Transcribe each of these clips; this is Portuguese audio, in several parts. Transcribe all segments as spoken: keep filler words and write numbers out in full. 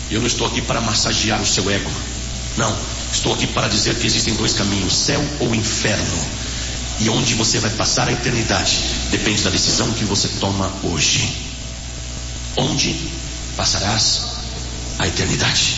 Eu não estou aqui para massagear o seu ego. Não, estou aqui para dizer que existem dois caminhos: céu ou inferno. E onde você vai passar a eternidade depende da decisão que você toma hoje. Onde passarás a eternidade?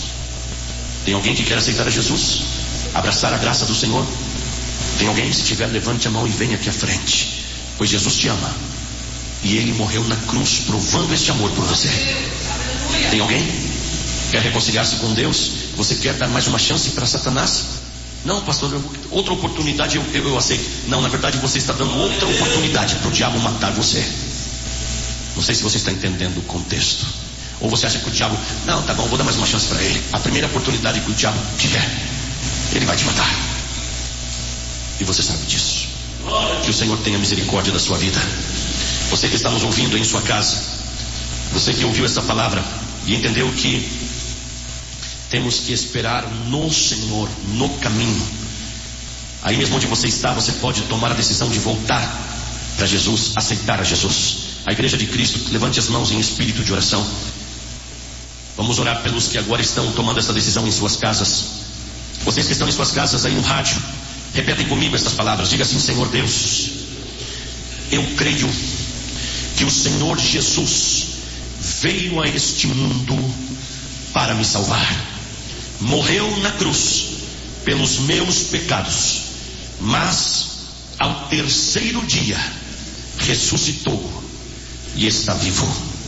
Tem alguém que quer aceitar a Jesus? Abraçar a graça do Senhor? Tem alguém? Se tiver, levante a mão e venha aqui à frente. Pois Jesus te ama. E Ele morreu na cruz provando este amor por você. Tem alguém? Quer reconciliar-se com Deus? Você quer dar mais uma chance para Satanás? Não, pastor, eu, outra oportunidade eu, eu, eu aceito. Não, na verdade você está dando outra oportunidade para o diabo matar você. Não sei se você está entendendo o contexto. Ou você acha que o diabo... Não, tá bom, vou dar mais uma chance para ele. A primeira oportunidade que o diabo tiver, ele vai te matar. E você sabe disso. Que o Senhor tenha misericórdia da sua vida. Você que está nos ouvindo em sua casa, você que ouviu essa palavra e entendeu que temos que esperar no Senhor, no caminho. Aí mesmo onde você está, você pode tomar a decisão de voltar para Jesus, aceitar a Jesus. A Igreja de Cristo, levante as mãos em espírito de oração. Vamos orar pelos que agora estão tomando essa decisão em suas casas. Vocês que estão em suas casas aí no rádio, repetem comigo estas palavras. Diga assim: Senhor Deus, eu creio que o Senhor Jesus veio a este mundo para me salvar. Morreu na cruz pelos meus pecados, mas ao terceiro dia ressuscitou e está vivo.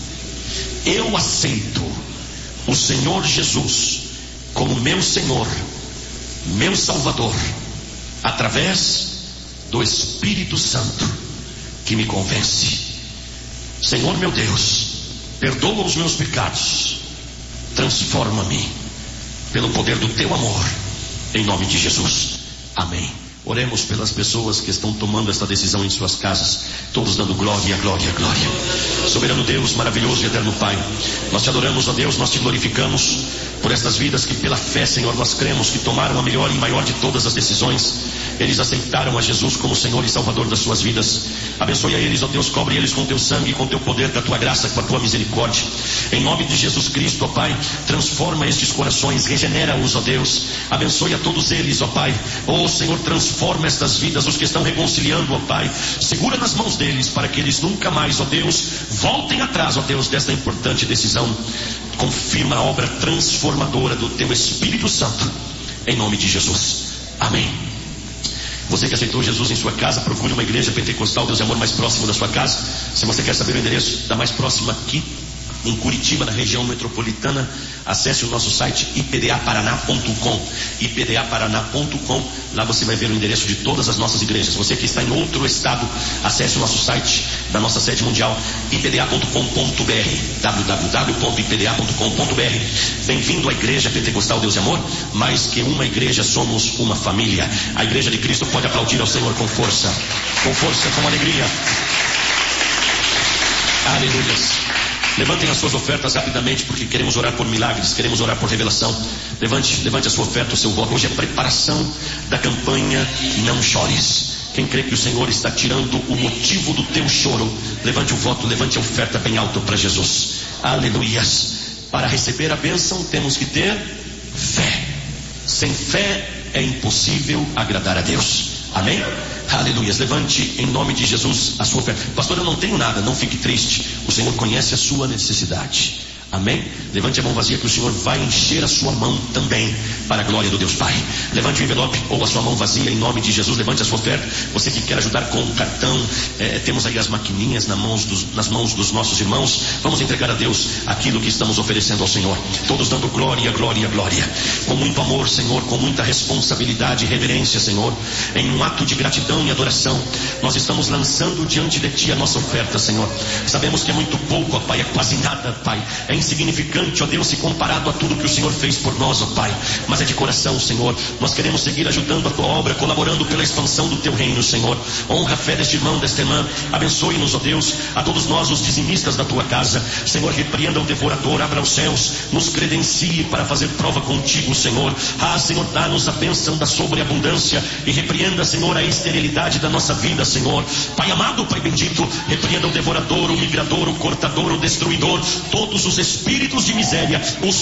Eu aceito o Senhor Jesus como meu Senhor, meu Salvador, através do Espírito Santo que me convence. Senhor meu Deus, perdoa os meus pecados, transforma-me pelo poder do teu amor, em nome de Jesus, amém. Oremos pelas pessoas que estão tomando esta decisão em suas casas, todos dando glória, glória, glória. Soberano Deus, maravilhoso e eterno Pai, nós te adoramos, ó Deus, nós te glorificamos por estas vidas que pela fé, Senhor, nós cremos que tomaram a melhor e maior de todas as decisões. Eles aceitaram a Jesus como Senhor e Salvador das suas vidas. Abençoe a eles, ó Deus, cobre eles com teu sangue, com teu poder, com a tua graça, com a tua misericórdia. Em nome de Jesus Cristo, ó Pai, transforma estes corações, regenera-os, ó Deus. Abençoe a todos eles, ó Pai. Ó Senhor, transforma estas vidas, os que estão reconciliando, ó Pai. Segura nas mãos deles para que eles nunca mais, ó Deus, voltem atrás, ó Deus, desta importante decisão. Confirma a obra transformadora do teu Espírito Santo, em nome de Jesus, amém. Você que aceitou Jesus em sua casa, procure uma igreja pentecostal, Deus e Amor mais próximo da sua casa. Se você quer saber o endereço da mais próxima aqui em Curitiba, na região metropolitana, acesse o nosso site i p d a paraná ponto com, i p d a paraná ponto com. Lá você vai ver o endereço de todas as nossas igrejas. Você que está em outro estado, acesse o nosso site da nossa sede mundial, i p d a ponto com ponto b r, w w w ponto i p d a ponto com ponto b r. Bem-vindo à Igreja Pentecostal Deus e Amor. Mais que uma igreja, somos uma família. A Igreja de Cristo pode aplaudir ao Senhor com força, com força, com alegria. Aleluia. Levantem as suas ofertas rapidamente, porque queremos orar por milagres, queremos orar por revelação. Levante, levante a sua oferta, o seu voto. Hoje é a preparação da campanha Não Chores. Quem crê que o Senhor está tirando o motivo do teu choro, levante o voto, levante a oferta bem alto para Jesus. Aleluias. Para receber a bênção temos que ter fé. Sem fé é impossível agradar a Deus. Amém? Aleluia. Levante em nome de Jesus a sua oferta. Pastor, eu não tenho nada, não fique triste. O Senhor conhece a sua necessidade. Amém? Levante a mão vazia que o Senhor vai encher a sua mão também para a glória do Deus Pai. Levante o envelope ou a sua mão vazia em nome de Jesus. Levante a sua oferta. Você que quer ajudar com o cartão, é, temos aí as maquininhas nas mãos, dos, nas mãos dos nossos irmãos. Vamos entregar a Deus aquilo que estamos oferecendo ao Senhor. Todos dando glória, glória, glória. Com muito amor, Senhor, com muita responsabilidade e reverência, Senhor. Em um ato de gratidão e adoração, nós estamos lançando diante de Ti a nossa oferta, Senhor. Sabemos que é muito pouco, ó Pai, é quase nada, Pai. É insignificante, ó Deus, se comparado a tudo que o Senhor fez por nós, ó Pai. Mas é de coração, Senhor. Nós queremos seguir ajudando a Tua obra, colaborando pela expansão do Teu reino, Senhor. Honra a fé deste irmão, desta irmã. Abençoe-nos, ó Deus, a todos nós, os dizimistas da Tua casa. Senhor, repreenda o devorador, abra os céus, nos credencie para fazer prova contigo, Senhor. Ah, Senhor, dá-nos a bênção da sobreabundância e repreenda, Senhor, a esterilidade da nossa vida, Senhor. Pai amado, Pai bendito, repreenda o devorador, o migrador, o cortador, o destruidor, todos os espíritos de miséria, os